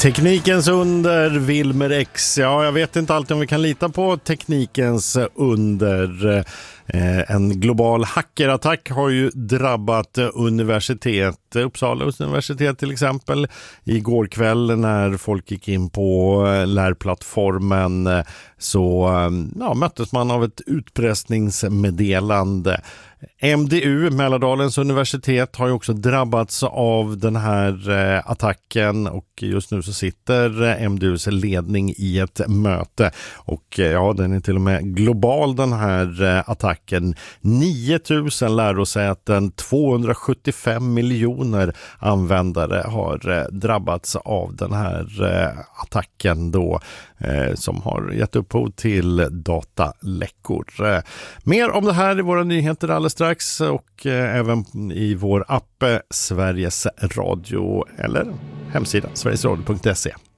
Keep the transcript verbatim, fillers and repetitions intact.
Teknikens under, Wilmer X. Ja, jag vet inte alltid om vi kan lita på teknikens under. En global hackerattack har ju drabbat universitet, Uppsala universitet till exempel. Igår kväll när folk gick in på lärplattformen så ja, möttes man av ett utpressningsmeddelande. M D U, Mälardalens universitet, har ju också drabbats av den här eh, attacken och just nu så sitter M D U:s ledning i ett möte och eh, ja, den är till och med global den här eh, attacken. nio tusen lärosäten, tvåhundrasjuttiofem miljoner användare har eh, drabbats av den här eh, attacken då eh, som har gett upphov till dataläckor. Eh, mer om det här i våra nyheter alldeles strax och eh, även i vår app Sveriges Radio eller hemsida sverigesradio punkt se.